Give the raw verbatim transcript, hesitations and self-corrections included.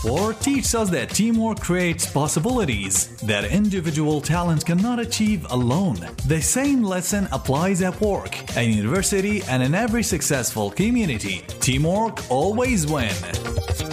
War teaches us that teamwork creates possibilities that individual talent cannot achieve alone. The same lesson applies at work, at university, and in every successful community. Teamwork always wins.